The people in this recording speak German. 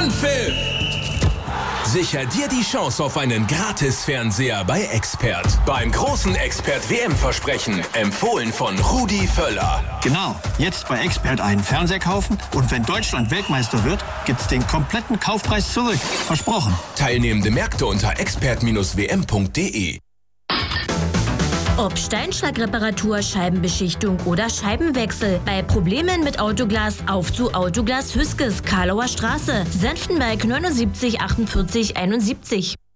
Anpfiff! Sicher dir die Chance auf einen Gratis-Fernseher bei Expert. Beim großen Expert-WM-Versprechen. Empfohlen von Rudi Völler. Genau, jetzt bei Expert einen Fernseher kaufen und wenn Deutschland Weltmeister wird, gibt's den kompletten Kaufpreis zurück. Versprochen. Teilnehmende Märkte unter expert-wm.de. Ob Steinschlagreparatur, Scheibenbeschichtung oder Scheibenwechsel. Bei Problemen mit Autoglas auf zu Autoglas Hüskes, Karlauer Straße, Senftenberg 79 48 71.